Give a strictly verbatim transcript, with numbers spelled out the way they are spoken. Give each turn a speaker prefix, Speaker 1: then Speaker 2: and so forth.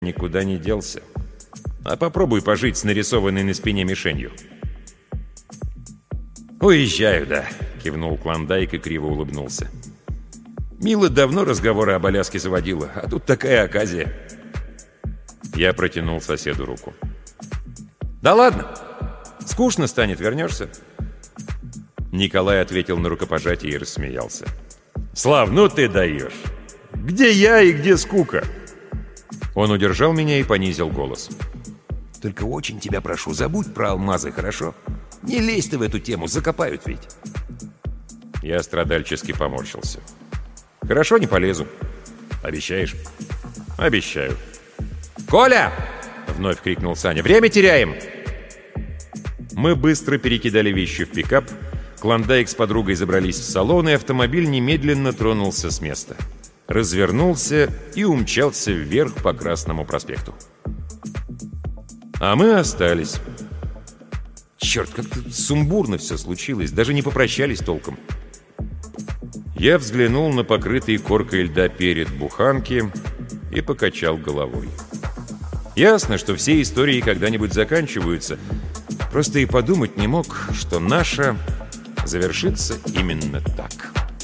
Speaker 1: никуда не делся. А попробуй пожить с нарисованной на спине мишенью. «Уезжаю, да», — кивнул Клондайк и криво улыбнулся. «Мила давно разговоры об Аляске заводила, а тут такая оказия». Я протянул соседу руку. «Да ладно! Скучно станет, вернешься?» Николай ответил на рукопожатие и рассмеялся. «Слав, ну ты даешь! Где я и где скука?» Он удержал меня и понизил голос. «Только очень тебя прошу, забудь про алмазы, хорошо? Не лезь ты в эту тему, закопают ведь». Я страдальчески поморщился. «Хорошо, не полезу. Обещаешь?» «Обещаю». «Коля!» — вновь крикнул Саня. «Время теряем!» Мы быстро перекидали вещи в пикап. Клондайк с подругой забрались в салон, и автомобиль немедленно тронулся с места. Развернулся и умчался вверх по Красному проспекту. А мы остались. Черт, как-то сумбурно все случилось, даже не попрощались толком. Я взглянул на покрытые коркой льда перед буханки и покачал головой. Ясно, что все истории когда-нибудь заканчиваются. Просто и подумать не мог, что наша завершится именно так.